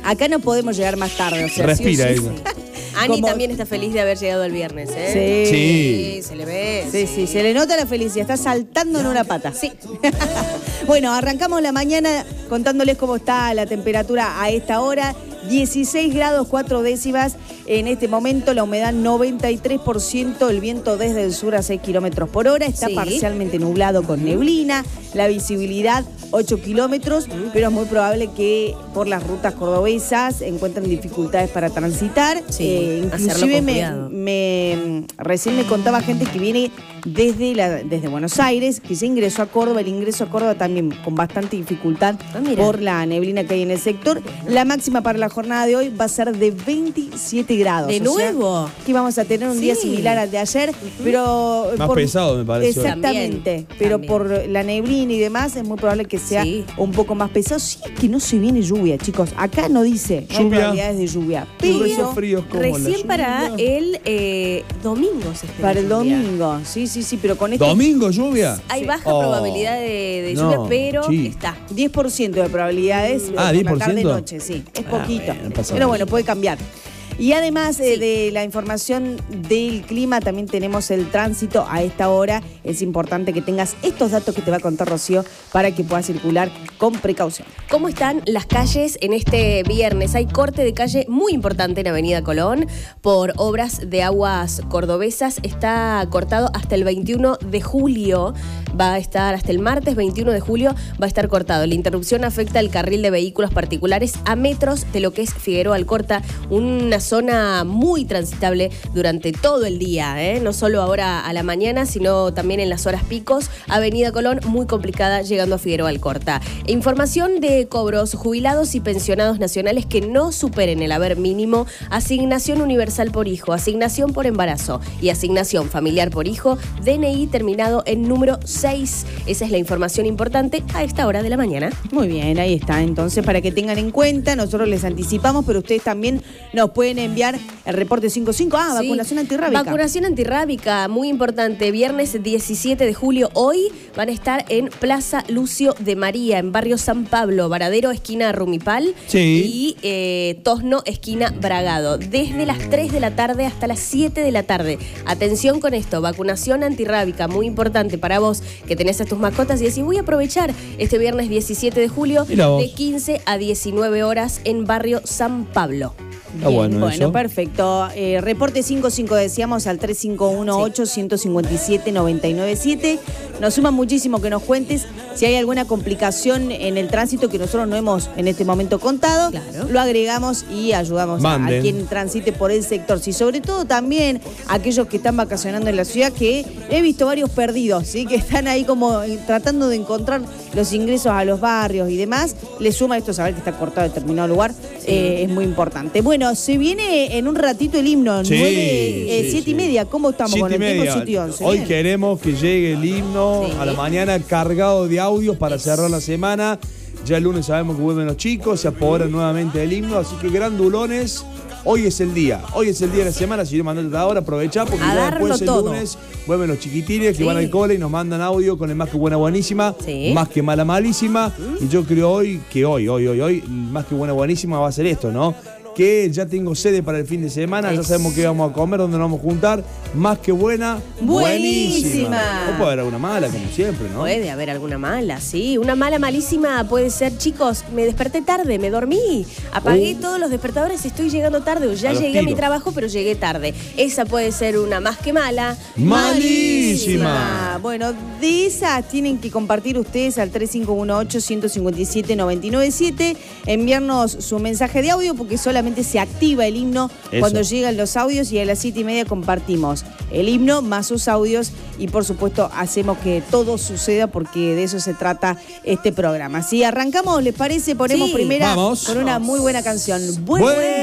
Acá no podemos llegar más tarde. O sea, Respira sí, ella. Ani también está feliz de haber llegado el viernes, ¿eh? Sí. Sí, se le ve. Sí, se le nota la felicidad, está saltando en una pata. Sí. Bueno, arrancamos la mañana contándoles cómo está la temperatura a esta hora. 16 grados 4 décimas en este momento, la humedad 93%, el viento desde el sur a 6 kilómetros por hora, está parcialmente nublado con neblina, la visibilidad 8 kilómetros, pero es muy probable que por las rutas cordobesas encuentren dificultades para transitar. Inclusive recién me contaba gente que viene desde Buenos Aires, que ya ingresó a Córdoba, el ingreso a Córdoba también con bastante dificultad por la neblina que hay en el sector. La máxima para la jornada de hoy va a ser de 27 grados. ¿De nuevo? Aquí vamos a tener un día similar al de ayer, pero... Más pesado, me parece. Exactamente, pero por la neblina y demás es muy probable que sea un poco más pesado. Sí, es que no se viene lluvia, chicos. Acá no dice no hay probabilidades de lluvia. Pero fríos como recién para el domingo se espera. Para el domingo, sí, pero con esto... ¿Domingo lluvia? Hay baja probabilidad de lluvia, pero está. 10% de probabilidades. 10%. Tarde-noche, sí. Es poquito. No pasa Pero nada. bueno, puede cambiar. Y además de la información del clima, también tenemos el tránsito a esta hora. Es importante que tengas estos datos que te va a contar Rocío para que puedas circular con precaución. ¿Cómo están las calles en este viernes? Hay corte de calle muy importante en Avenida Colón por obras de aguas cordobesas. Está cortado hasta el 21 de julio. Va a estar hasta el martes 21 de julio, va a estar cortado. La interrupción afecta el carril de vehículos particulares a metros de lo que es Figueroa Alcorta, una zona muy transitable durante todo el día, ¿eh? No solo ahora a la mañana, sino también en las horas picos. Avenida Colón muy complicada llegando a Figueroa Alcorta. Información de cobros jubilados y pensionados nacionales que no superen el haber mínimo, asignación universal por hijo, asignación por embarazo y asignación familiar por hijo, DNI terminado en número 6. Esa es la información importante a esta hora de la mañana. Muy bien, ahí está. Entonces, para que tengan en cuenta, nosotros les anticipamos, pero ustedes también nos pueden enviar el reporte 55. Vacunación antirrábica. Vacunación antirrábica, muy importante. Viernes 17 de julio, hoy van a estar en Plaza Lucio de María, en barrio San Pablo, Varadero, esquina Rumipal, y Tosno, esquina Bragado. Desde las 3 de la tarde hasta las 7 de la tarde. Atención con esto, vacunación antirrábica, muy importante para vos que tenés a tus mascotas y decís, voy a aprovechar este viernes 17 de julio de 15 a 19 horas en barrio San Pablo. Bueno, perfecto. Reporte 55, decíamos, al 3518-157-997. Nos suma muchísimo que nos cuentes si hay alguna complicación en el tránsito que nosotros no hemos en este momento contado. Lo agregamos y ayudamos a quien transite por el sector. Sí, sobre todo también aquellos que están vacacionando en la ciudad, que he visto varios perdidos, ¿sí? Que están ahí como tratando de encontrar los ingresos a los barrios y demás. Le suma esto saber que está cortado determinado lugar. Es muy importante. Bueno, se viene en un ratito el himno, 7:30. ¿Cómo estamos con el tiempo? 7 y 11. Hoy queremos que llegue el himno a la mañana cargado de audios para cerrar la semana. Ya el lunes sabemos que vuelven los chicos, se apoderan nuevamente del himno, así que grandulones. Hoy es el día de la semana. Si yo mandate ahora, aprovechá porque ya después el lunes vuelven los chiquitines que van al cole y nos mandan audio con el más que buena buenísima, más que mala malísima. Y yo creo hoy, más que buena buenísima va a ser esto, ¿no? Que ya tengo sede para el fin de semana, ya sabemos qué vamos a comer, dónde nos vamos a juntar. Más que buena, buenísima. O puede haber alguna mala, como siempre, ¿no? Puede haber alguna mala, sí. Una mala malísima puede ser, chicos, me desperté tarde, me dormí, apagué todos los despertadores, estoy llegando tarde, o ya llegué a mi trabajo, pero llegué tarde. Esa puede ser una más que mala, malísima. Bueno, de esas tienen que compartir ustedes al 3518-157-997, enviarnos su mensaje de audio, porque solamente se activa el himno cuando llegan los audios, y a las 7:30 compartimos el himno más sus audios y por supuesto hacemos que todo suceda, porque de eso se trata este programa. Si arrancamos, ¿les parece? Ponemos primera con una muy buena canción.